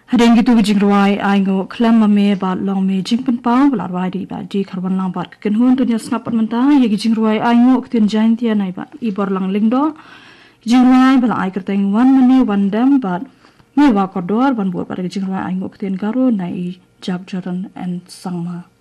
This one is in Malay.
Hadeng gitu jing ruai aingo klam mame bat long me jing pen pau bala ruai di ba di karwan lang bat ken hun dunya snapat menta ye jing ruai aingo ktin jain tia nai ba ibor lang lingdo jing ruai bala ai kerteng wan mane wan dam bat me wa kodor ban buat pada jing ruai aingo ktin garu nai jak jaran and sangma